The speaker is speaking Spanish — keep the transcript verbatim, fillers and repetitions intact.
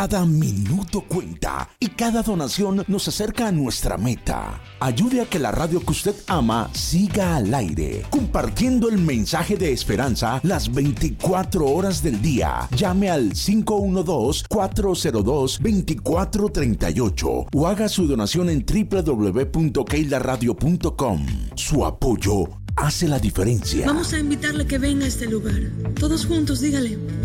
Cada minuto cuenta y cada donación nos acerca a nuestra meta. Ayude a que la radio que usted ama siga al aire, compartiendo el mensaje de esperanza las veinticuatro horas del día. Llame al cinco uno dos, cuatro cero dos, dos cuatro tres ocho o haga su donación en doble u doble u doble u punto keila radio punto com. Su apoyo hace la diferencia. Vamos a invitarle que venga a este lugar. Todos juntos, dígale.